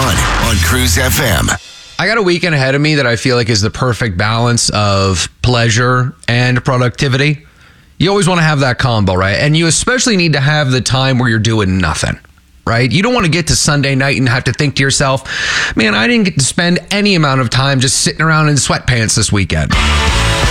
on Cruise FM. I got a weekend ahead of me that I feel like is the perfect balance of pleasure and productivity. You always want to have that combo, right? And you especially need to have the time where you're doing nothing, right? You don't want to get to Sunday night and have to think to yourself, man, I didn't get to spend any amount of time just sitting around in sweatpants this weekend.